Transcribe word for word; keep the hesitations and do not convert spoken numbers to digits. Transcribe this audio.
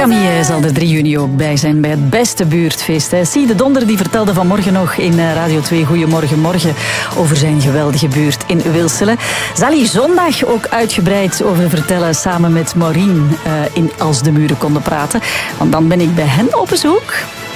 Camille zal er drie juni ook bij zijn bij het beste buurtfeest. Zie de Donder die vertelde vanmorgen nog in Radio twee Goedemorgen Morgen over zijn geweldige buurt in Wilselen. Zal hij zondag ook uitgebreid over vertellen samen met Maureen uh, in Als de Muren konden praten. Want dan ben ik bij hen op bezoek.